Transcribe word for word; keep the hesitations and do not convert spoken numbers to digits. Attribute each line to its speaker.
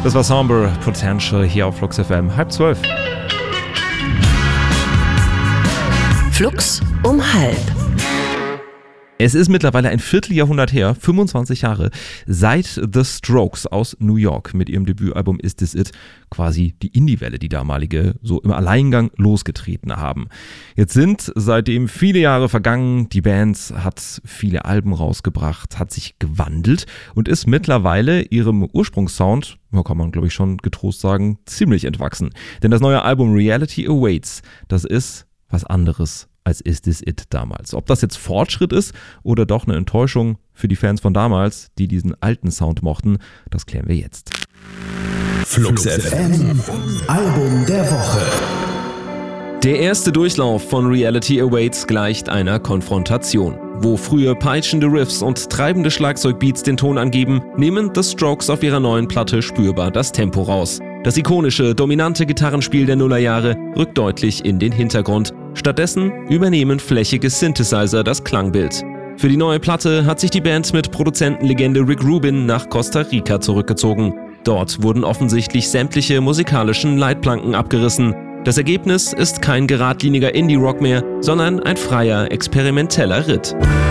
Speaker 1: Das war Somber Potential hier auf Flux F M, halb zwölf.
Speaker 2: Flux um halb.
Speaker 1: Es ist mittlerweile ein Vierteljahrhundert her, fünfundzwanzig Jahre, seit The Strokes aus New York mit ihrem Debütalbum Is This It quasi die Indie-Welle, die damalige, so im Alleingang losgetreten haben. Jetzt sind seitdem viele Jahre vergangen, die Band hat viele Alben rausgebracht, hat sich gewandelt und ist mittlerweile ihrem Ursprungssound, kann man glaube ich schon getrost sagen, ziemlich entwachsen. Denn das neue Album Reality Awaits, das ist was anderes als Is This It damals. Ob das jetzt Fortschritt ist oder doch eine Enttäuschung für die Fans von damals, die diesen alten Sound mochten, das klären wir jetzt.
Speaker 3: Flux F M, Album der Woche.
Speaker 4: Der erste Durchlauf von Reality Awaits gleicht einer Konfrontation. Wo früher peitschende Riffs und treibende Schlagzeugbeats den Ton angeben, nehmen The Strokes auf ihrer neuen Platte spürbar das Tempo raus. Das ikonische, dominante Gitarrenspiel der Nullerjahre rückt deutlich in den Hintergrund. Stattdessen übernehmen flächige Synthesizer das Klangbild. Für die neue Platte hat sich die Band mit Produzentenlegende Rick Rubin nach Costa Rica zurückgezogen. Dort wurden offensichtlich sämtliche musikalischen Leitplanken abgerissen. Das Ergebnis ist kein geradliniger Indie-Rock mehr, sondern ein freier, experimenteller Ritt.